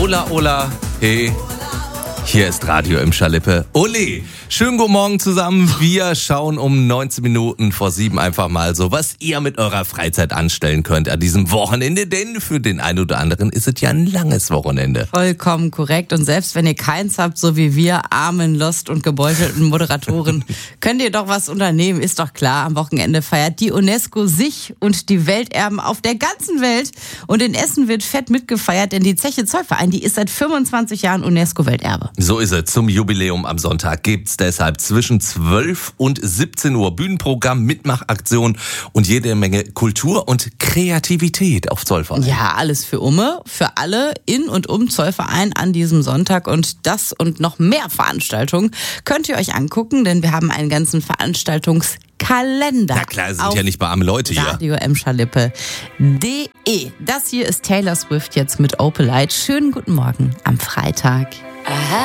Ola, Ola, hey. Hier ist Radio im Schalippe. Ole, schönen guten Morgen zusammen. Wir schauen um 19 Minuten vor 7 einfach mal so, was ihr mit eurer Freizeit anstellen könnt an diesem Wochenende. Denn für den einen oder anderen ist es ja ein langes Wochenende. Vollkommen korrekt. Und selbst wenn ihr keins habt, so wie wir, armen, lost und gebeutelten Moderatoren, könnt ihr doch was unternehmen. Ist doch klar, am Wochenende feiert die UNESCO sich und die Welterben auf der ganzen Welt. Und in Essen wird fett mitgefeiert, denn die Zeche Zollverein, die ist seit 25 Jahren UNESCO-Welterbe. So ist es. Zum Jubiläum am Sonntag gibt's deshalb zwischen 12 und 17 Uhr Bühnenprogramm, Mitmachaktion und jede Menge Kultur und Kreativität auf Zollverein. Ja, alles für alle in und um Zollverein an diesem Sonntag. Und das und noch mehr Veranstaltungen könnt ihr euch angucken, denn wir haben einen ganzen Veranstaltungskalender. Na klar, sind ja nicht bei arme Leute hier. Radio-M-Schalippe.de. Das hier ist Taylor Swift jetzt mit Opalite. Schönen guten Morgen am Freitag.